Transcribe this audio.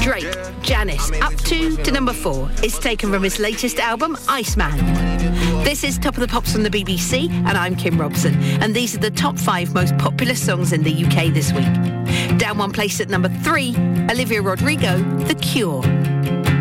Drake, Janice, Up to number 4. It's taken from his latest album, Iceman. This is Top of the Pops from the BBC, and I'm Kim Robson. And these are the top 5 most popular songs in the UK this week. Down one place at number 3, Olivia Rodrigo, The Cure.